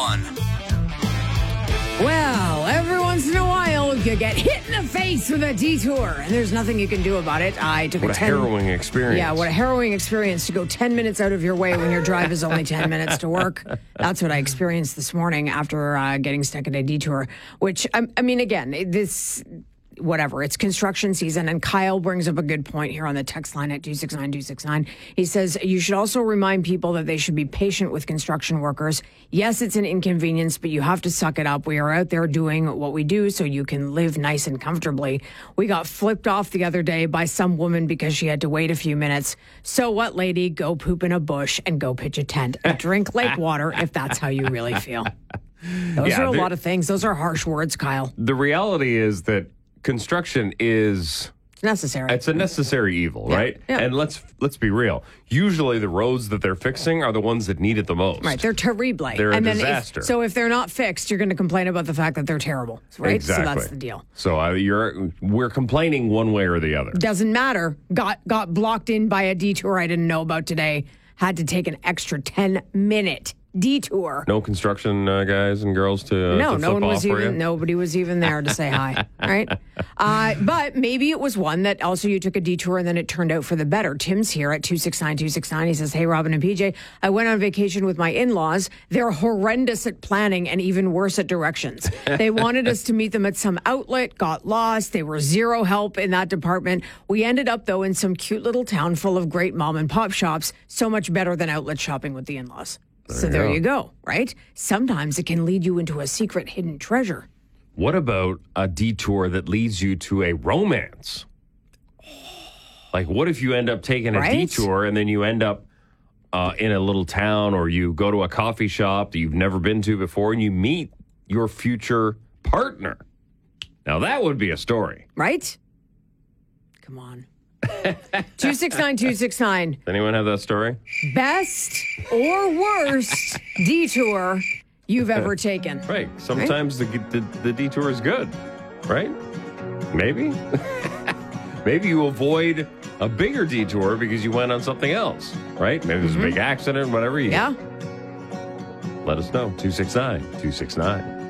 Well, every once in a while, you get hit in the face with a detour, and there's nothing you can do about it. I took What a harrowing experience. Yeah, what a harrowing experience to go 10 minutes out of your way when your drive is only 10 minutes to work. That's what I experienced this morning after getting stuck at a detour, which, I mean, again, this... whatever, it's construction season, and Kyle brings up a good point here on the text line at 269-269. He says, you should also remind people that they should be patient with construction workers. Yes, it's an inconvenience, but you have to suck it up. We are out there doing what we do so you can live nice and comfortably. We got flipped off the other day by some woman because she had to wait a few minutes. So what, lady? Go poop in a bush and go pitch a tent. Drink lake water if that's how you really feel. Those are a lot of things. Those are harsh words, Kyle. The reality is that construction is necessary. It's a necessary evil, right? Yeah. And let's be real. Usually the roads that they're fixing are the ones that need it the most. Right. They're terrible. They're a disaster. So if they're not fixed, you're going to complain about the fact that they're terrible, right? Exactly. So that's the deal. So we're complaining one way or the other. Doesn't matter. Got blocked in by a detour I didn't know about today. Had to take an extra 10-minute detour. No construction guys and girls to no flip one was off for even you? nobody was even there to say hi. Right. But maybe it was one that also you took a detour and then it turned out for the better. Tim's here at 269-269. He says, hey, Robin and PJ, I went on vacation with my in-laws. They're horrendous at planning and even worse at directions. They wanted us to meet them at some outlet, got lost. They were zero help in that department. We ended up, though, in some cute little town full of great mom and pop shops. So much better than outlet shopping with the in-laws. So there you go, right? Sometimes it can lead you into a secret hidden treasure. What about a detour that leads you to a romance? Like, what if you end up taking a detour and then you end up in a little town, or you go to a coffee shop that you've never been to before and you meet your future partner? Now, that would be a story. Right? Come on. 269-269. Anyone have that story? Best or worst detour you've ever taken. Right. Sometimes the detour is good, right? Maybe. Maybe you avoid a bigger detour because you went on something else, right? Maybe there's a big accident, whatever you do. Yeah. Let us know. 269-269.